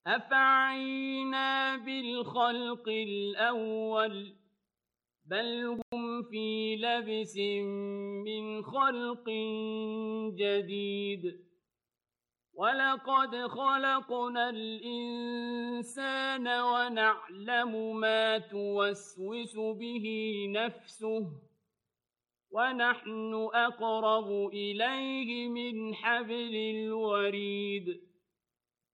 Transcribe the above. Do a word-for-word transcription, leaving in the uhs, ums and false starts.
أفعينا بالخلق الأول بل هم في لبس من خلق جديد ولقد خلقنا الإنسان ونعلم ما توسوس به نفسه ونحن أقرب إليه من حبل الوريد